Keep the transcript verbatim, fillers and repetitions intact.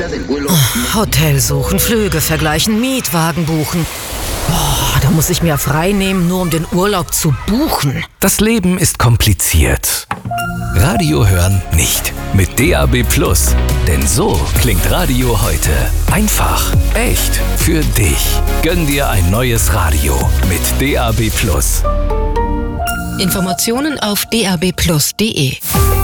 Hotel suchen, Flüge vergleichen, Mietwagen buchen. Oh, da muss ich mir frei nehmen, nur um den Urlaub zu buchen. Das Leben ist kompliziert. Radio hören nicht. Mit D A B Plus. Denn so klingt Radio heute. Einfach, echt, für dich. Gönn dir ein neues Radio mit D A B Plus. Informationen auf d a b plus punkt d e.